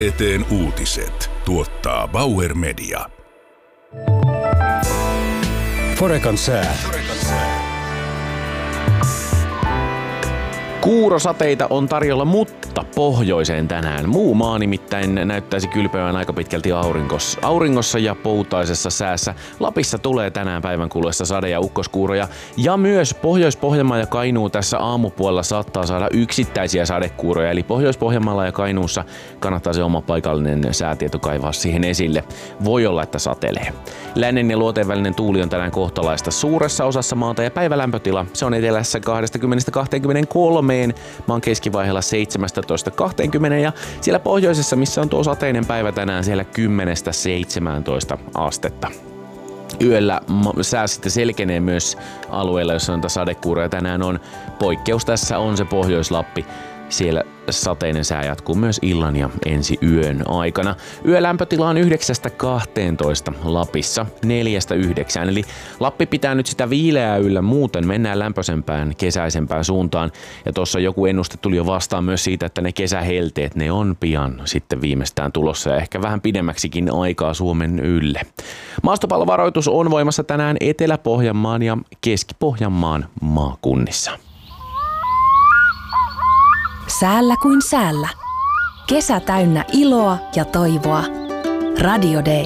Eteen uutiset tuottaa Bauer Media. Forecan sää. Kuurosateita on tarjolla, mutta pohjoiseen tänään. Muu maa nimittäin näyttäisi kylpevän aika pitkälti auringossa ja poutaisessa säässä. Lapissa tulee tänään päivän kuluessa sade- ja ukkoskuuroja. Ja myös Pohjois-Pohjanmaa ja Kainuu tässä aamupuolella saattaa saada yksittäisiä sadekuuroja. Eli Pohjois-Pohjanmaalla ja Kainuussa kannattaa se oma paikallinen säätieto kaivaa siihen esille. Voi olla, että satelee. Lännen ja luoteen välinen tuuli on tänään kohtalaista suuressa osassa maata ja päivälämpötila se on etelässä 20-23. Maan keskivaiheella 17-20 ja siellä pohjoisessa, missä on tuo sateinen päivä tänään, siellä 10-17 astetta. Yöllä sää sitten selkenee myös alueilla, jossa on sadekuuroja tänään on. Poikkeus tässä on se Pohjois-Lappi. Siellä sateinen sää jatkuu myös illan ja ensi yön aikana. Yölämpötila on 9-12 Lapissa 4-9. Eli Lappi pitää nyt sitä viileää yllä, muuten mennään lämpöisempään, kesäisempään suuntaan. Ja tuossa joku ennuste tuli jo vastaan myös siitä, että ne kesähelteet, ne on pian sitten viimeistään tulossa ja ehkä vähän pidemmäksikin aikaa Suomen ylle. Maastopallovaroitus on voimassa tänään Etelä-Pohjanmaan ja Keski-Pohjanmaan maakunnissa. Säällä kuin säällä. Kesä täynnä iloa ja toivoa. Radio Day.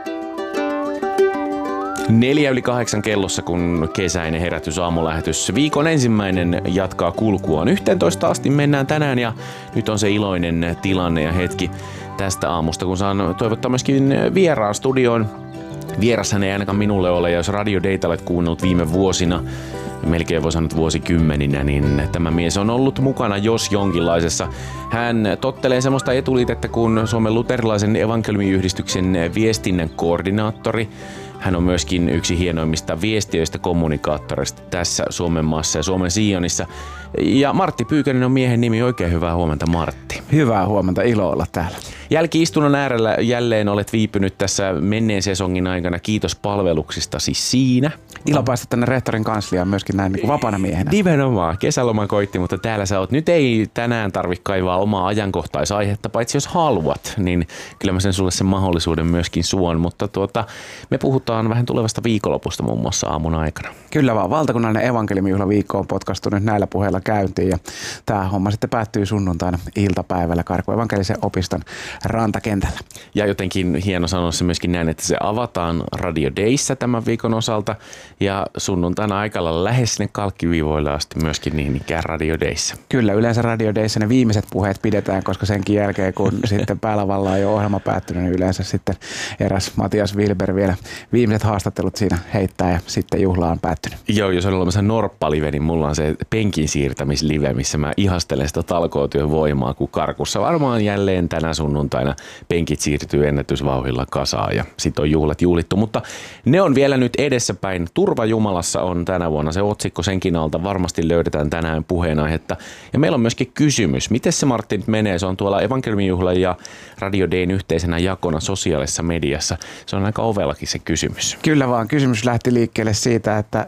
7:04 kellossa, kun kesäinen herätys aamulähetys. Viikon ensimmäinen jatkaa kulkuaan. 11 asti mennään tänään ja nyt on se iloinen tilanne ja hetki tästä aamusta, kun saan toivottaa myöskin vieraan studioon. Vierashan ei ainakaan minulle ole, ja jos Radio Dayta olet kuunnellut viime vuosina, melkein voi sanoa vuosikymmeninä, niin tämä mies on ollut mukana jos jonkinlaisessa. Hän tottelee semmoista etuliitettä kuin Suomen luterilaisen evankeliumiyhdistyksen viestinnän koordinaattori. Hän on myöskin yksi hienoimmista viestiöistä kommunikaattoreista tässä Suomen maassa ja Suomen Sionissa. Ja Martti Pyykönen on miehen nimi. Oikein hyvää huomenta, Martti. Hyvää huomenta, ilo olla täällä. Jälki-istunnon äärellä jälleen olet viipynyt tässä menneen sesongin aikana. Kiitos palveluksistasi siinä. Ilo päästä tänne rehtorin kansliaan myöskin näin niin vapaana miehenä. Nimenomaan. Kesäloma koitti, mutta täällä sä oot. Nyt ei tänään tarvitse kaivaa omaa ajankohtaisaihetta, paitsi jos haluat, niin kyllä mä sen sulle sen mahdollisuuden myöskin suon. Mutta me puhutaan vähän tulevasta viikonlopusta muun muassa aamun aikana. Kyllä vaan. Valtakunnallinen evankeliumijuhlaviikko on potkastunut näillä puheilla käyntiin ja tämä homma sitten päättyy sunnuntaina iltapäivällä Karku evankelisen opiston rantakentällä. Ja jotenkin hieno sanoa se myöskin näin, että se avataan Radio Dayssä tämän viikon osalta ja sunnuntaina aikalla lähes sinne kalkkiviivoille asti myöskin niin ikään Radio Dayssä. Kyllä, yleensä Radio Dayssä ne viimeiset puheet pidetään, koska senkin jälkeen kun sitten Päälavalla on jo ohjelma päättynyt, niin yleensä sitten eräs Matias Wilber vielä viimeiset haastattelut siinä heittää ja sitten juhla on päättynyt. Joo, jos on olemassa norppalive, niin mulla on se penkin siirtämislive, missä mä ihastelen sitä talkootyön voimaa, kun Karkussa varmaan jälleen tänä sunnuntaina penkit siirtyy ennätysvauhdilla kasaan ja sit on juhlat juhlittu, mutta ne on vielä nyt edessäpäin. Turva Jumalassa on tänä vuonna se otsikko, senkin alta varmasti löydetään tänään puheenaihetta. Ja meillä on myöskin kysymys, miten se Martti nyt menee? Se on tuolla evankeliumijuhlan ja Radio Dayn yhteisenä jakona sosiaalisessa mediassa. Se on aika ovellakin se kysymys. Kyllä vaan, kysymys lähti liikkeelle siitä, että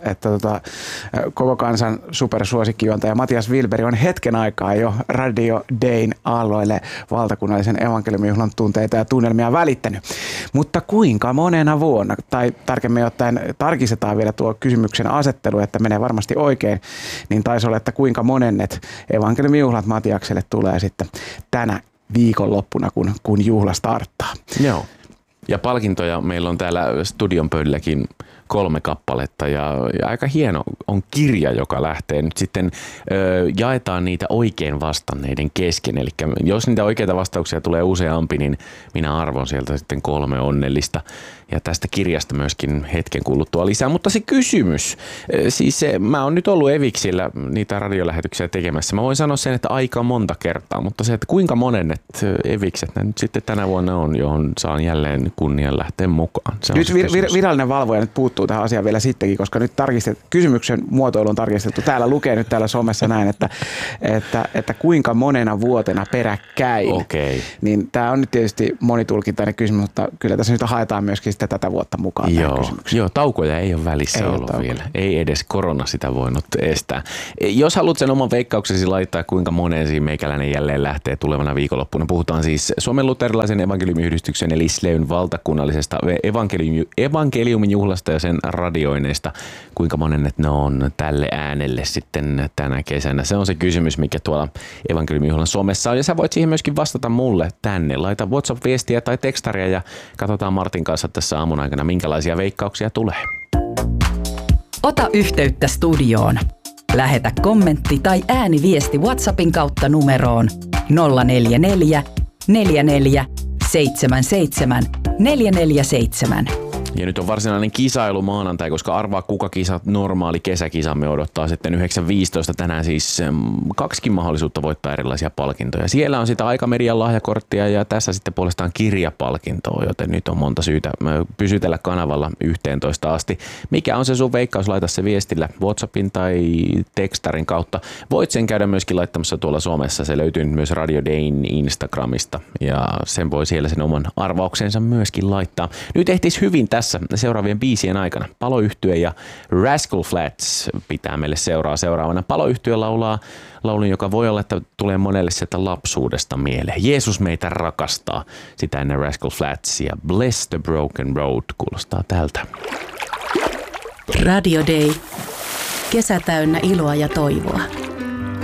koko kansan supersuosikkijuontaja Matias Wilberi on hetken aikaa jo Radio Dayn aalloille valtakunnallisen evankeliumijuhlan tunteita ja tunnelmia välittänyt. Mutta kuinka monena vuonna, tai tarkemmin ottaen tarkistetaan vielä tuo kysymyksen asettelu, että menee varmasti oikein, niin taisi olla, että kuinka monennet evankeliumijuhlat Matiakselle tulee sitten tänä viikonloppuna, kun juhla starttaa. Joo. Ja palkintoja meillä on täällä studion pöydälläkin 3 kappaletta ja aika hieno on kirja, joka lähtee nyt sitten jaetaan niitä oikein vastanneiden kesken. Eli jos niitä oikeita vastauksia tulee useampi, niin minä arvon sieltä sitten 3 onnellista. Ja tästä kirjasta myöskin hetken kuluttua lisää. Mutta se kysymys, siis mä oon nyt ollut Eviksillä niitä radiolähetyksiä tekemässä. Mä voin sanoa sen, että aika monta kertaa, mutta se, että kuinka monen Evikset nyt sitten tänä vuonna on, johon saan jälleen kunnian lähteä mukaan. Nyt virallinen valvoja nyt puuttuu puuttuu tähän asiaan vielä sittenkin, koska nyt kysymyksen muotoilu on tarkistettu. Täällä lukee nyt täällä somessa näin, että kuinka monena vuotena peräkkäin. Okei. Niin tämä on nyt tietysti monitulkintainen kysymys, mutta kyllä tässä nyt haetaan myöskin sitä tätä vuotta mukaan tähän kysymykseen. Joo, taukoja ei ole välissä ollut vielä. Ei edes korona sitä voinut estää. Jos haluat sen oman veikkauksesi laittaa, kuinka moneen siinä meikäläinen jälleen lähtee tulevana viikonloppuna. Puhutaan siis Suomen luterilaisen evankeliumiyhdistyksen eli SLEYn valtakunnallisesta evankeliumin juhlasta ja sen radioineista. Kuinka monen ne on tälle äänelle sitten tänä kesänä? Se on se kysymys, mikä tuolla evankeliumin juhlan somessa on. Ja sä voit siihen myöskin vastata mulle tänne. Laita WhatsApp-viestiä tai tekstaria ja katsotaan Martin kanssa tässä aamun aikana, minkälaisia veikkauksia tulee. Ota yhteyttä studioon. Lähetä kommentti tai ääniviesti WhatsAppin kautta numeroon 044 44 77 447. Ja nyt on varsinainen kisailu maanantai, koska arvaa kuka kisat, normaali kesäkisamme odottaa sitten 9.15 tänään siis 2 mahdollisuutta voittaa erilaisia palkintoja. Siellä on sitä Aikamedian lahjakorttia ja tässä sitten puolestaan kirjapalkintoa, joten nyt on monta syytä pysytellä kanavalla 11 asti. Mikä on se sun veikkaus? Laita se viestillä WhatsAppin tai tekstarin kautta. Voit sen käydä myöskin laittamassa tuolla somessa. Se löytyy myös Radio Dayn Instagramista ja sen voi siellä sen oman arvauksensa myöskin laittaa. Nyt ehtis hyvin tässä seuraavien biisien aikana. Paloyhtye ja Rascal Flatts pitää meille seuraavana. Paloyhtye laulaa laulun, joka voi olla, että tulee monelle sieltä lapsuudesta mieleen. Jeesus meitä rakastaa. Sitä ennen Rascal Flatts ja Bless the Broken Road kuulostaa tältä. Radio Day. Kesä täynnä iloa ja toivoa.